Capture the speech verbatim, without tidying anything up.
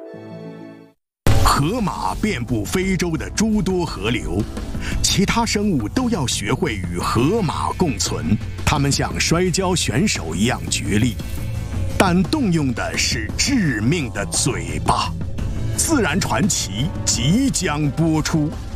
河马遍布非洲的诸多河流，其他生物都要学会与河马共存。它们像摔跤选手一样角力，但动用的是致命的嘴巴。自然传奇即将播出。